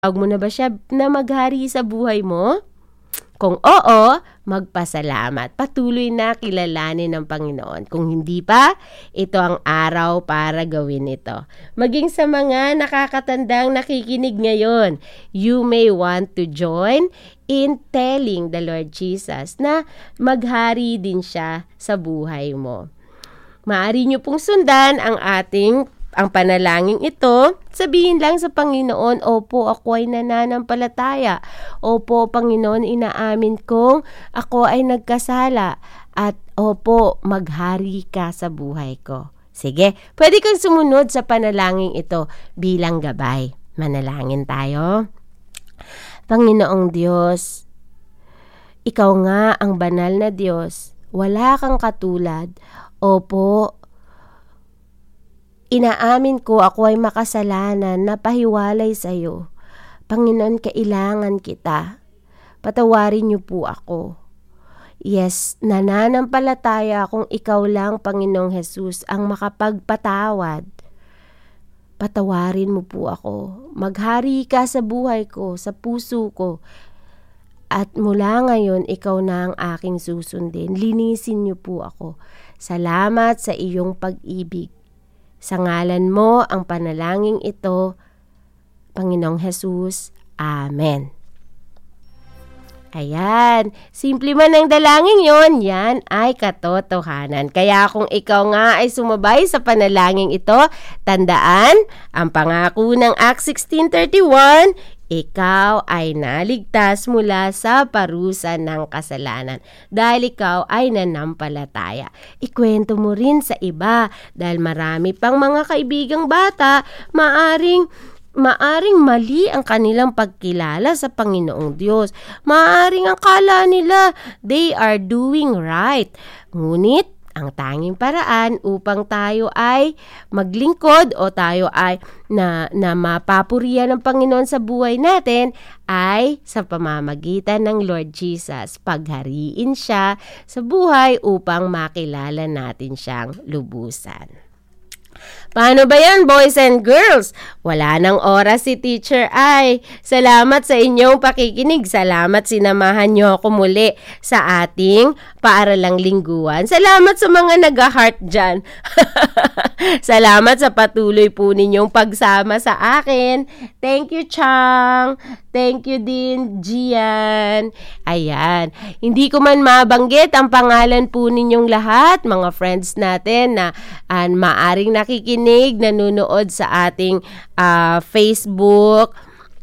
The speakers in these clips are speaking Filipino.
Tawag mo na ba siya na maghari sa buhay mo? Kung oo, magpasalamat. Patuloy na kilalanin ng Panginoon. Kung hindi pa, ito ang araw para gawin ito. Maging sa mga nakakatandang nakikinig ngayon, you may want to join in telling the Lord Jesus na maghari din siya sa buhay mo. Maaari niyo pong sundan ang panalangin ito, sabihin lang sa Panginoon, opo, ako ay nananampalataya. Opo, Panginoon, inaamin kong ako ay nagkasala. At opo, maghari ka sa buhay ko. Sige, pwede kang sumunod sa panalangin ito bilang gabay. Manalangin tayo. Panginoong Diyos, Ikaw nga ang banal na Diyos. Wala kang katulad. Opo, inaamin ko ako ay makasalanan na pahiwalay sa iyo. Panginoon, kailangan kita. Patawarin niyo po ako. Yes, nananampalataya kung ikaw lang, Panginoong Jesus, ang makapagpatawad. Patawarin mo po ako. Maghari ka sa buhay ko, sa puso ko. At mula ngayon, ikaw na ang aking susundin. Linisin niyo po ako. Salamat sa iyong pag-ibig. Sa ngalan mo ang panalangin ito, Panginoong Jesus. Amen. Ayan, simple man ang dalangin yon, yan ay katotohanan. Kaya kung ikaw nga ay sumabay sa panalangin ito, tandaan ang pangako ng Acts 16:31, ikaw ay naligtas mula sa parusa ng kasalanan dahil ikaw ay nanampalataya. Ikwento mo rin sa iba dahil marami pang mga kaibigang bata maaring mali ang kanilang pagkilala sa Panginoong Diyos. Maaring ang kala nila they are doing right. Ngunit ang tanging paraan upang tayo ay maglingkod o tayo ay na mapapurihan ng Panginoon sa buhay natin ay sa pamamagitan ng Lord Jesus. Paghariin siya sa buhay upang makilala natin siyang lubusan. Paano ba yan, boys and girls? Wala nang oras si Teacher Ai. Salamat sa inyong pakikinig. Salamat sinamahan niyo ako muli sa ating paaralang lingguhan. Salamat sa mga nag-heart dyan. Salamat sa patuloy po ninyong pagsama sa akin. Thank you, Chang. Thank you din, Gian. Ayan. Hindi ko man mabanggit ang pangalan po ninyong lahat, mga friends natin na maaring nakikinig, nanonood sa ating Facebook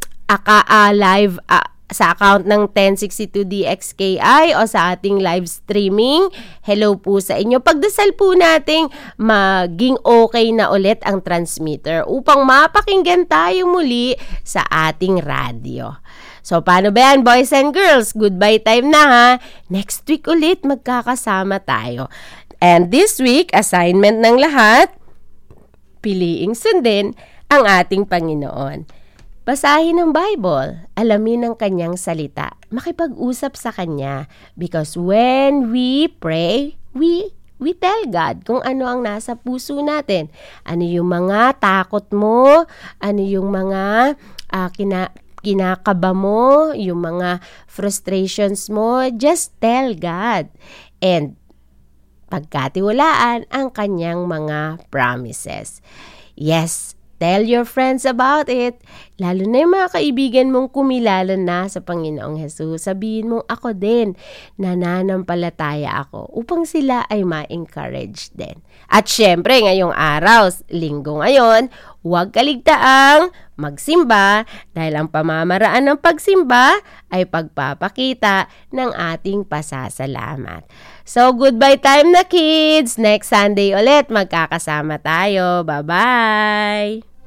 live sa account ng 1062DXKI o sa ating live streaming. Hello po sa inyo. Pagdasal po nating maging okay na ulit ang transmitter upang mapakinggan tayo muli sa ating radyo. So, paano ba yan, boys and girls? Goodbye time na ha. Next week ulit magkakasama tayo. And this week, assignment ng lahat, piliing sundin ang ating Panginoon. Basahin ang Bible, alamin ang kanyang salita, makipag-usap sa kanya. Because when we pray, we tell God kung ano ang nasa puso natin. Ano yung mga takot mo, ano yung mga kinakaba mo, yung mga frustrations mo, just tell God. And pagkatiwalaan ang kanyang mga promises. Yes, tell your friends about it. Lalo na yung mga kaibigan mong kumilala na sa Panginoong Jesus. Sabihin mong ako din, nananampalataya ako upang sila ay ma-encourage din. At syempre, ngayong araw, linggo ngayon, huwag kaligtaang magsimba dahil ang pamamaraan ng pagsimba ay pagpapakita ng ating pasasalamat. So, goodbye time na kids! Next Sunday ulit, magkakasama tayo. Bye-bye!